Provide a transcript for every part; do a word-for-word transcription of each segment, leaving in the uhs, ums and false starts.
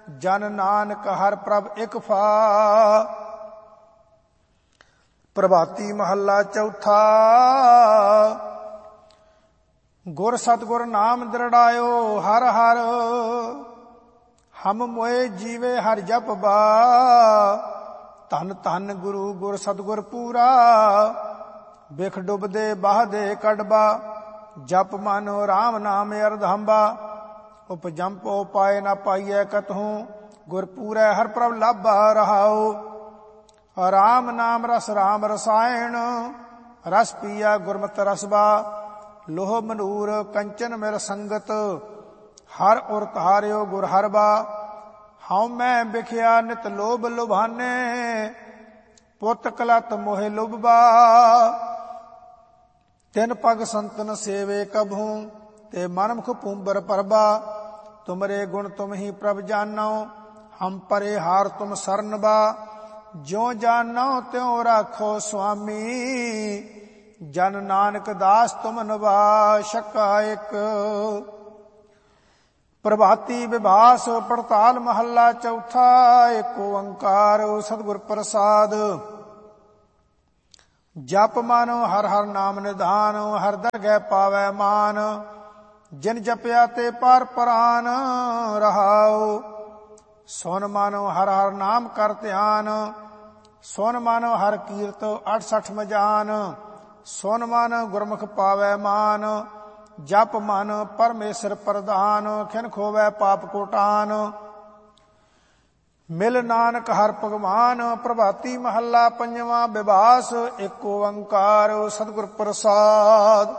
ਜਨ ਨਾਨਕ ਹਰ ਪ੍ਰਭ ਇਕ ਫਾ। ਪ੍ਰਭਾਤੀ ਮਹੱਲਾ ਚੌਥਾ। ਗੁਰ ਸਤਿਗੁਰ ਨਾਮ ਦ੍ਰਿੜਾਇਓ ਹਰ ਹਰ, ਹਮ ਮੋਏ ਜੀਵੇ ਹਰ ਜਪ ਬਾ। ਧੰਨ ਧੰਨ ਗੁਰੂ ਗੁਰ ਸਤਿਗੁਰ ਪੂਰਾ, ਬਿਖ ਡੁੱਬਦੇ ਬਾਹਦੇ ਕਢਬਾ। ਜਪ ਮਨੋ ਰਾਮ ਨਾਮ ਅਰਧੰਬਾ, ਉਪਜੰਪੋ ਪਾਏ ਨਾ ਪਾਈਐ ਕਤਹੂੰ। ਗੁਰ ਪੂਰੈ ਹਰ ਪ੍ਰਭ ਲਾਭਾ ਰਹਾਉ। ਰਾਮ ਨਾਮ ਰਸ ਰਾਮ ਰਸਾਇਣ, ਰਸ ਪੀਆ ਗੁਰਮਤਿ ਰਸਬਾ। ਲੋਹ ਮਨੂਰ ਕੰਚਨ ਮਿਲ ਸੰਗਤ, ਹਰ ਉਰ ਧਾਰਿਓ ਗੁਰ ਹਰਬਾ। ਹਉ ਮੈਂ ਬਿਖਿਆ ਨਿਤ ਲੋਭ ਲੁਭਾਨੇ, ਪੁੱਤ ਕਲਤ ਮੋਹਿ ਲੁਭਬਾ। ਤਿਨ ਪਗ ਸੰਤਨ ਸੇਵੇ ਕਬਹੂ, ਤੇ ਮਨਮੁਖ ਪੂੰਬਰ ਪਰਬਾ। ਤੁਮਰੇ ਗੁਣ ਤੁਮ ਹੀ ਪ੍ਰਭ ਜਾਨੋ, ਹਮ ਪਰੇ ਹਾਰ ਤੁਮ ਸਰਨ ਬਾ। ਜਿਉ ਜਾਨੋ ਤਿਉ ਰਾਖੋ ਸੁਆਮੀ, ਜਨ ਨਾਨਕ ਦਾਸ ਤੁਮ ਨਿਵਾ ਸਕਾ ਇਕ। ਪ੍ਰਭਾਤੀ ਵਿਭਾਸ ਪੜਤਾਲ ਮਹੱਲਾ ਚੌਥਾ। ਏਕ ਓੰਕਾਰ ਸਤਿਗੁਰ ਪ੍ਰਸਾਦ। ਜਪ ਮਨ ਹਰ ਹਰ ਨਾਮ ਨਿਧਾਨ, ਹਰ ਦਰਗਹਿ ਪਾਵੈ ਮਾਨ। ਜਿਨ ਜਪਿਆ ਤੇ ਪਰ ਪਰਾਨ ਰਹਾਉ। ਸੁਨ ਮਨ ਹਰ ਹਰ ਨਾਮ ਕਰ ਧਿਆਨ, ਸੁਨ ਮਨ ਹਰ ਕੀਰਤ ਅਠਸਠ ਮਜਾਨ। ਸੁਨ ਮਨ ਗੁਰਮੁਖ ਪਾਵੈ ਮਾਨ, ਜਪ ਮਨ ਪਰਮੇਸ਼ਰ ਪ੍ਰਧਾਨ। ਖਿਨ ਖੋਵੈ ਪਾਪ ਕੋਟਾਨ, ਮਿਲ ਨਾਨਕ ਹਰ ਭਗਵਾਨ। ਪ੍ਰਭਾਤੀ ਮਹੱਲਾ ਪੰਜਵਾਂ। ਵਿਭਾਸ ਏਕ ਓੰਕਾਰ ਸਤਿਗੁਰ ਪ੍ਰਸਾਦ।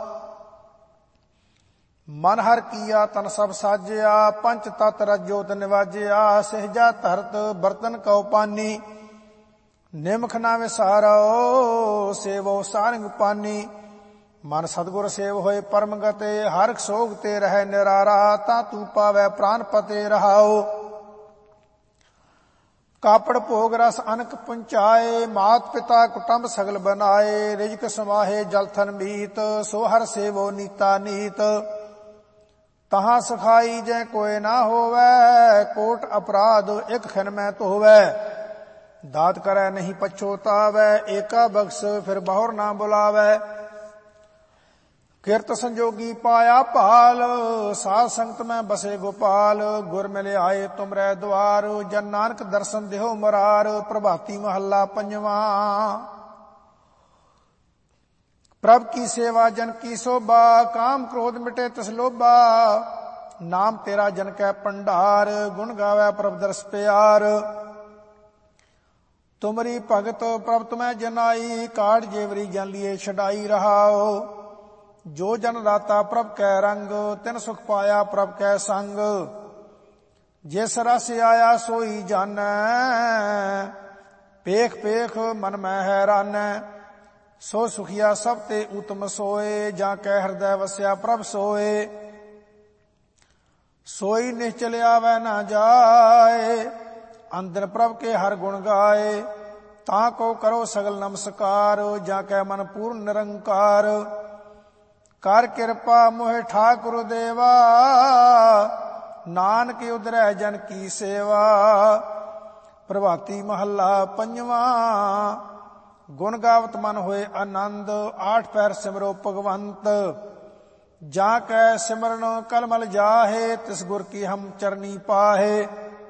ਮਨ ਹਰ ਕੀਆ ਤਨ ਸਭ ਸਾਜਿਆ, ਪੰਚ ਤਤ ਰਜੋਤ ਨਿਵਾਜਿਆ। ਸਹਿਜਾ ਧਰਤ ਬਰਤਨ ਕਉ ਪਾਨੀ, ਨਿਮਖ ਨਾ ਵਿਸਾਰੋ ਸੇਵੋ ਸਾਰੰਗ ਪਾਨੀ। ਮਨ ਸਤਿਗੁਰ ਸੇਵ ਹੋਏ ਪਰਮ ਗਤੇ, ਹਰਿ ਸੋਗ ਤੇ ਰਹਿ ਨਿਰਾਰਾ। ਤਾਂ ਤੂੰ ਪਾਵੈ ਪ੍ਰਾਨ ਪਤੇ ਰਹਾਉ। ਕਾਪੜ ਭੋਗ ਰਸ ਅਨਕ ਪੁੰਚਾਏ, ਮਾਤ ਪਿਤਾ ਕੁਟੰਬ ਸਗਲ ਬਨਾਏ। ਰਿਜਕ ਸਮਾਹੇ ਜਲ ਥਨ ਮੀਤ, ਸੋ ਹਰ ਸੇਵੋ ਨੀਤਾ ਨੀਤ। ਤਹਾਂ ਸਖਾਈ ਜੈ ਕੋਇ ਨਾ ਹੋਵੈ, ਕੋਟ ਅਪਰਾਧ ਇਕ ਖਿਨ ਮੈਂ ਧੋਵੈ। ਦਾਤ ਕਰੈ ਨਹੀਂ ਪਛੋਤਾਵੈ, ਏਕਾ ਬਖਸ਼ ਫਿਰ ਬਹੁਰ ਨਾ ਬੁਲਾਵੈ। ਕਿਰਤ ਸੰਜੋਗੀ ਪਾਇਆ ਭਾਲ, ਸਾਧ ਸੰਗਤ ਮੈਂ ਬਸੇ ਗੋਪਾਲ। ਗੁਰ ਮਿਲ ਆਏ ਤੁਮਰੈ ਦੁਆਰ, ਜਨ ਨਾਨਕ ਦਰਸ਼ਨ ਦਿਓ ਮੁਰਾਰ। ਪ੍ਰਭਾਤੀ ਮਹੱਲਾ ਪੰਜਵਾਂ। ਪ੍ਰਭ ਕੀ ਸੇਵਾ ਜਨ ਕੀ ਸੋਭਾ, ਕਾਮ ਕ੍ਰੋਧ ਮਿਟੇ ਤਿਸ ਲੋਭਾ। ਨਾਮ ਤੇਰਾ ਜਨ ਕੈ ਭੰਡਾਰ, ਗੁਣ ਗਾਵੈ ਪ੍ਰਭ ਦਰਸ ਪਿਆਰ। ਤੁਮਰੀ ਭਗਤ ਪ੍ਰਭ ਤੁਮੈ ਜਨਾਈ, ਕਾੜ ਜੇਵਰੀ ਜਨ ਲੀਏ ਛਡਾਈ ਰਹਾਓ। ਜੋ ਜਨ ਦਾਤਾ ਪ੍ਰਭ ਕੈ ਰੰਗ, ਤਿਨ ਸੁਖ ਪਾਇਆ ਪ੍ਰਭ ਕੈ ਸੰਗ। ਜਿਸ ਰਸ ਆਇਆ ਸੋਈ ਜਾਨੈ, ਪੇਖ ਪੇਖ ਮਨ ਮੈਂ ਹੈਰਾਨੈ। ਸੋ ਸੁਖੀਆ ਸਭ ਤੇ ਉਤਮ ਸੋਏ, ਜਾਂ ਕੈ ਹਿਰਦੈ ਵਸਿਆ ਪ੍ਰਭ ਸੋਏ। ਸੋਈ ਨਿਸ਼ਚਲ ਆਵੈ ਨਾ ਜਾਏ, ਅੰਦਰ ਪ੍ਰਭ ਕੇ ਹਰ ਗੁਣ ਗਾਏ। ਤਾਂ ਕੋ ਕਰੋ ਸਗਲ ਨਮਸਕਾਰ, ਜਾਂ ਕੈ ਮਨ ਪੂਰਨ ਨਿਰੰਕਾਰ। ਕਰ ਕਿਰਪਾ ਮੋਹਿ ਠਾਕੁਰ ਦੇਵਾ, ਨਾਨਕ ਉਧਰੈ ਜਨ ਕੀ ਸੇਵਾ। ਪ੍ਰਭਾਤੀ ਮਹੱਲਾ ਪੰਜਵਾਂ। ਗੁਣ ਗਾਵਤ ਮਨ ਹੋਏ ਆਨੰਦ, ਆਠ ਪੈਰ ਸਿਮਰੋ ਭਗਵੰਤ। ਜਾਂ ਕੈ ਸਿਮਰਨ ਕਲਮਲ ਜਾਹੇ, ਤਿਸ ਗੁਰ ਕੀ ਹਮ ਚਰਨੀ ਪਾਹੇ।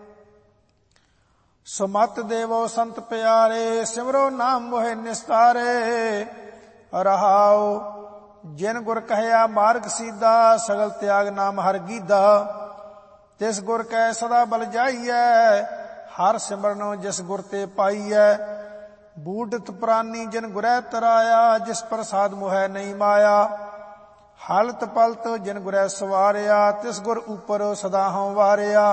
ਸੁਮਤ ਦੇਵੋ ਸੰਤ ਪਿਆਰੇ, ਸਿਮਰੋ ਨਾਮ ਮੋਹਿ ਨਿਸਤਾਰੇ ਰਹਾਉ। ਜਿਨ ਗੁਰ ਕਹਿਆ ਮਾਰਗ ਸੀਧਾ, ਸਗਲ ਤਿਆਗ ਨਾਮ ਹਰ ਗੀਧਾ। ਤਿਸ ਗੁਰ ਕੈ ਸਦਾ ਬਲ ਜਾਈਐ, ਹਰ ਸਿਮਰਨੋ ਜਿਸ ਗੁਰ ਤੇ ਪਾਈਐ। ਬੂਢਤ ਪ੍ਰਾਨੀ ਜਿਨ ਗੁਰੈ ਤਰਾਇਆ, ਜਿਸ ਪ੍ਰਸਾਦ ਮੋਹੈ ਨਹੀਂ ਮਾਇਆ। ਹਲਤ ਪਲਤ ਜਿਨ ਗੁਰੈ ਸਵਾਰਿਆ, ਤਿਸ ਗੁਰ ਉਪਰ ਸਦਾ ਹਉ ਵਾਰਿਆ।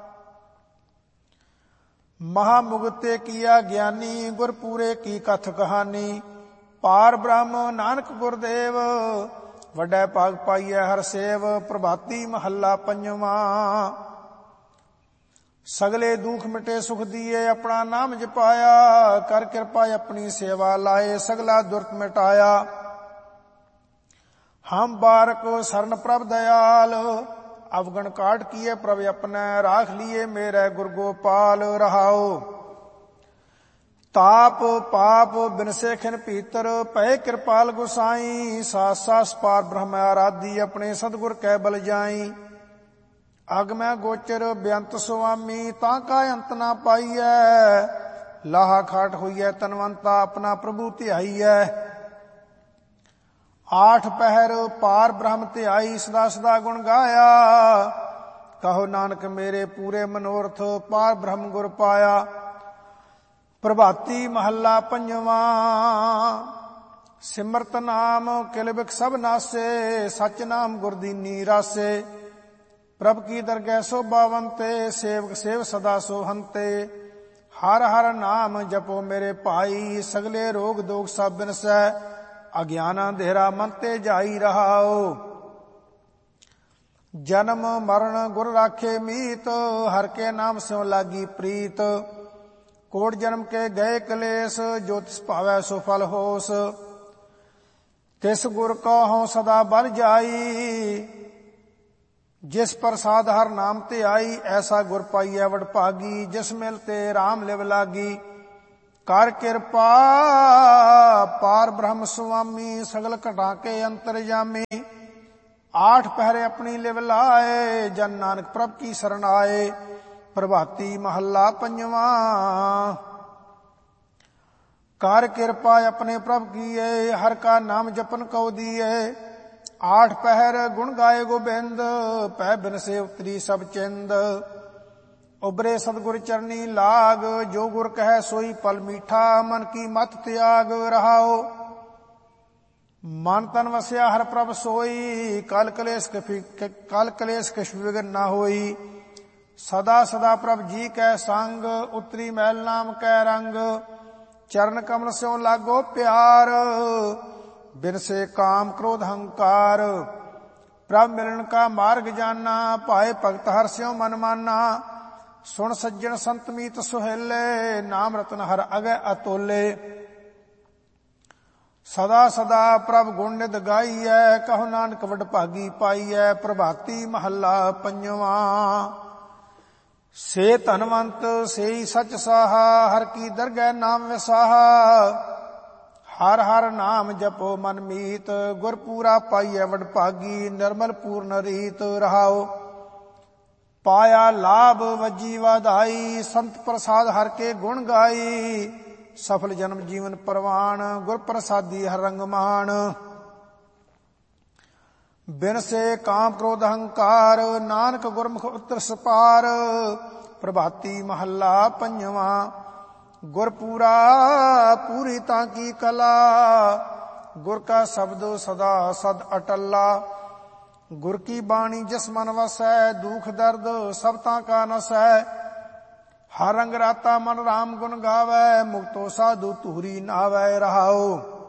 ਮਹਾ ਮੁਗਤੇ ਕੀਆ ਗਿਆਨੀ, ਗੁਰ ਪੂਰੇ ਕੀ ਕਥ ਕਹਾਨੀ। ਪਾਰ ਬ੍ਰਹਮ ਨਾਨਕ ਗੁਰਦੇਵ, ਵੱਡਾ ਭਾਗ ਪਾਈਐ ਹਰ ਸੇਵ। ਪ੍ਰਭਾਤੀ ਮਹੱਲਾ ਪੰਜਵਾਂ। ਸਗਲੇ ਦੁਖ ਮਿਟੇ ਸੁਖ ਦੀਏ, ਆਪਣਾ ਨਾਮ ਜਪਾਇਆ। ਕਰ ਕਿਰਪਾ ਆਪਣੀ ਸੇਵਾ ਲਾਏ, ਸਗਲਾ ਦੁਰਤ ਮਿਟਾਇਆ। ਹਮ ਬਾਰਕ ਸਰਨ ਪ੍ਰਭ ਦਇਆਲ, अवगण काट किए प्रभ अपने राख लिए मेरे गुर गोपाल रहाओ। ताप पाप बिनसे खिन पीतर पै कृपाल गुसाई सास सास पार ब्रह्म आराधी अपने सतगुर कै बल जाई। अग मैं गोचर बेअंत सुआमी ताका अंत ना पाईऐ लाहा खाट होईऐ तनवंता अपना प्रभु ध्याईऐ। आठ पहर पार ब्रह्म ध्याई सदा सदा गुण गाया कहो नानक मेरे पूरे मनोरथ पार ब्रह्म गुर पाया। प्रभाती महला पंजवा सिमरत नाम किल बिख सब नासे सच नाम गुरदीनी रासे। प्रभ की दरगह शोभावंते सेवक सेव सदा सोहंते। हर हर नाम जपो मेरे भाई सगले रोग दोग सब बिनसै। अज्ञान अंधेरा मन ते जाई रहाओ। जन्म मरण गुर राखे मीत हर के नाम स्यों लागी प्रीत। कोट जन्म के गए कलेस जो तिस पावै सो फल होस। तिस गुर को हों सदा बल जाई जिस प्रसाद हर नाम ते आई। ऐसा गुर पाईऐ वड भागी जिस मिलते राम लिव लागी। कर कृपा पार ब्रह्म सुआमी सगल घटा के अंतरजामी। आठ पहरे अपनी लिव लाए जन नानक प्रभ की शरण आए। प्रभाती महला पंजवा कर कृपा अपने प्रभ किए हर का नाम जपन कौ दिए। आठ पहर गुण गाए गोबिंद पै बिन से उतरी सब चिंद। उबरे सतगुर चरनी लाग जो गुर कह सोई पल मीठा मन की मत त्याग रहाओ। मन तन वस्या हर प्रभ सोई कल कलेश कल कलेश किश विघ्न न होई। सदा सदा प्रभ जी कै संग उतरी मैल नाम कै रंग। चरण कमल स्यों लागो प्यार बिन से काम क्रोध हंकार। प्रभ मिलन का मार्ग जाना पाए भगत हर स्यों मन माना। सुन सज्जन संत मीत सुहेले नाम रतन हर अगै अतोले। सदा सदा प्रभ गुण नित गाईऐ कहो नानक वड भागी पाईऐ। प्रभाती महला पंजवा से धनवंत से सच साहा हर की दरगह नाम विसाहा। हर हर नाम जपो मन मीत गुर पूरा पाईऐ वड भागी निर्मल पूर्ण रीत रहाओ। पाया लाभ वजी वाधाई संत प्रसाद हर के गुण गाई। सफल जन्म जीवन परवान गुर प्रसादी हर रंग मान। बिन से काम क्रोध अहंकार नानक गुरमुख उतर सपार। प्रभाती महला पंजवा गुर पूरा पूरी ताकी कला। गुर का शब्द सदा सद अटला। गुर की बाणी जिस मन वसै दुख दर्द सब ताका नसै। हर रंग राता मन राम गुण गावै मुक्तो साधु तूरी नावै रहाओ।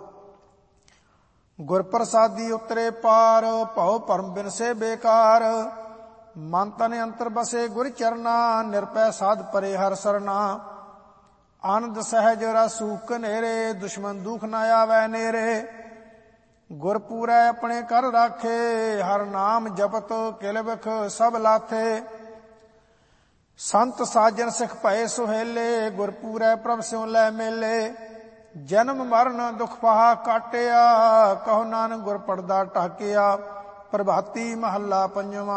गुर प्रसादी उतरे पार भव परम बिन से बेकार। मन तन अंतर बसे गुर चरना निरपै साध परे हर सरना। आनंद सहज रसूख नेरे दुश्मन दुख न आवै नेरे। गुर पूरै अपने कर राखे हर नाम जपत किल बिख सब लाथे। संत साजन सिख भय सुहेले गुर पूरै प्रभ स्यों लै मेले। जन्म मरण दुख पहा काटिया कहो नानक गुर पड़दा ढाकिया। प्रभाती महला पंजवा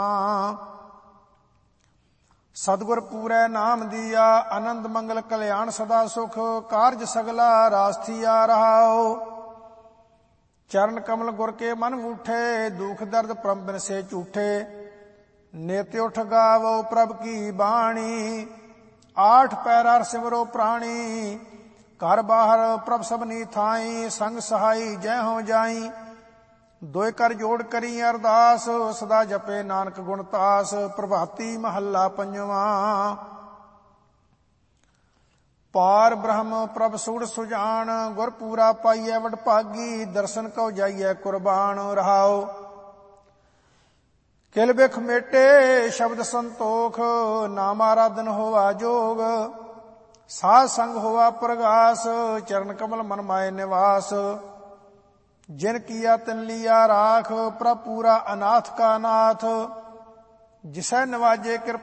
सतगुर पूरै नाम दिया आनंद मंगल कल्याण सदा सुख। कारज सगला रास्थिया रहाओ। चरण कमल गुर के मन उठे दुख दर्द परम बिन से झूठे। नित्य उठ गावो प्रभ की बाणी आठ पैरा सिमरो प्राणी। घर बाहर प्रभ सबनी थाई संग सहाई जय हो जाई। दोय कर जोड़ करी अरदास सदा जपे नानक गुणतास। प्रभाती महला पंजवा पार ब्रह्म प्रभ सूड़ सुजान गुर पूरा पाईऐ वड भागी। दर्शन को जाइए कुर्बान रहाओ। किल बिख मेटे शब्द संतोख नाम आराधन होवा जोग। साध संग होवा प्रगास चरण कमल मन माए निवास। जिन किया तिन लिया राख प्रभ पूरा अनाथ का नाथ। ਜਿਸੈ ਨਵਾਜੇ ਕਿਰਪਾ